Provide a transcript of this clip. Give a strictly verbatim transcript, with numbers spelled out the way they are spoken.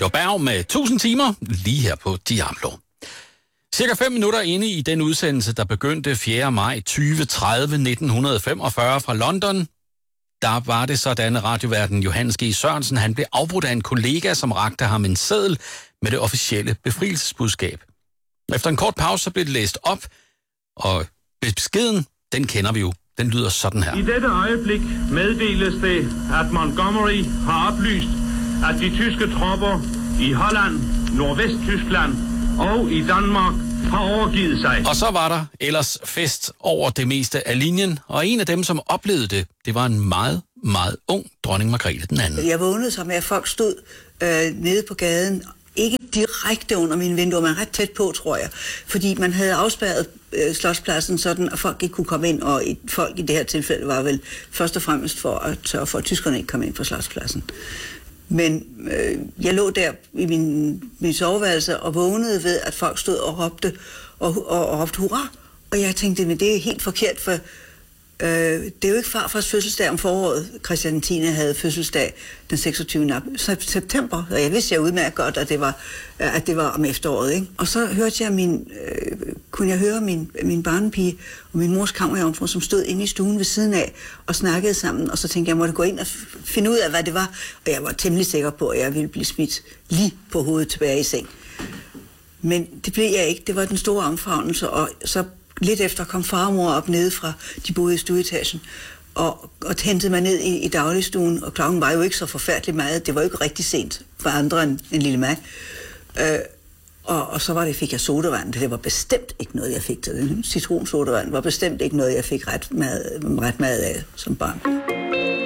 var Berg med tusind timer lige her på Diablo. Cirka fem minutter inde i den udsendelse, der begyndte fjerde maj tyve tredive nitten femogfyrre fra London, der var det sådan, at radioværten Johannes G. Sørensen, han blev afbrudt af en kollega, som rakte ham en seddel med det officielle befrielsesbudskab. Efter en kort pause, så blev det læst op, og beskeden, den kender vi jo. Den lyder sådan her. I dette øjeblik meddeles det, at Montgomery har oplyst, at de tyske tropper i Holland, Nordvesttyskland og i Danmark har overgivet sig. Og så var der ellers fest over det meste af linjen, og en af dem, som oplevede det, det var en meget, meget ung dronning Margrethe den anden. Jeg vågnede så med, at folk stod øh, nede på gaden, ikke direkte under mine vinduer, men ret tæt på, tror jeg. Fordi man havde afspærret øh, Slotspladsen sådan, at folk ikke kunne komme ind, og et, folk i det her tilfælde var vel først og fremmest for at sørge for, at tyskerne ikke kom ind på Slotspladsen. Men øh, jeg lå der i min, min soveværelse og vågnede ved, at folk stod og råbte, og, og, og råbte hurra. Og jeg tænkte, men det er helt forkert, for øh, det er jo ikke farfars fødselsdag om foråret. Christian den tiende havde fødselsdag den seksogtyvende september, og jeg vidste jeg udmærket godt, at det var, at det var om efteråret. Ikke? Og så hørte jeg min, øh, kunne jeg høre min, min barnepige og min mors kammerjomfru, som stod inde i stuen ved siden af og snakkede sammen, og så tænkte jeg, jeg måtte gå ind og finde ud af, hvad det var, og jeg var temmelig sikker på, at jeg ville blive smidt lige på hovedet tilbage i seng. Men det blev jeg ikke. Det var den store omfavnelse, og så lidt efter kom far og mor op nede fra, de boede i stueetagen, og, og hentede mig ned i, i dagligstuen, og klokken var jo ikke så forfærdeligt meget. Det var jo ikke rigtig sent for andre end en lille mand. Øh, og, og så var det, fik jeg sodavand. Det var bestemt ikke noget, jeg fik til. Citronsodavand var bestemt ikke noget, jeg fik ret meget, ret meget af som barn.